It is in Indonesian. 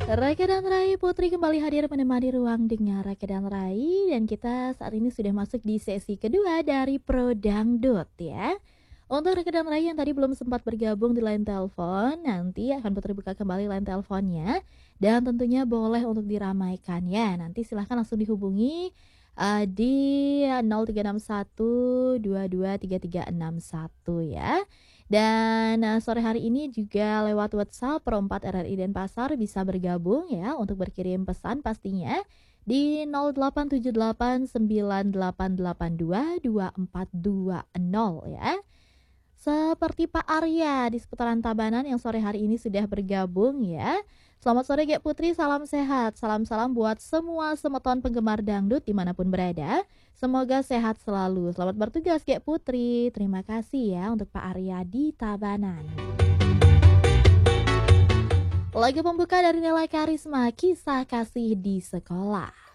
Raka dan Rai Putri kembali hadir menemani ruang dengar Raka dan Rai. Dan kita saat ini sudah masuk di sesi kedua dari Pro Dangdut ya. Untuk Raka dan Rai yang tadi belum sempat bergabung di line telepon, nanti akan Putri buka kembali line teleponnya. Dan tentunya boleh untuk diramaikan ya. Nanti silahkan langsung dihubungi di 0361223361 ya. Dan sore hari ini juga lewat WhatsApp Pro 4 RRI Denpasar bisa bergabung ya untuk berkirim pesan pastinya di 087898822420 ya. Seperti Pak Arya di seputaran Tabanan yang sore hari ini sudah bergabung ya. Selamat sore Gek Putri, salam sehat. Salam-salam buat semua semeton penggemar dangdut dimanapun berada. Semoga sehat selalu. Selamat bertugas Gek Putri. Terima kasih ya untuk Pak Arya di Tabanan. Lagu pembuka dari Nela Karisma, Kisah Kasih di Sekolah.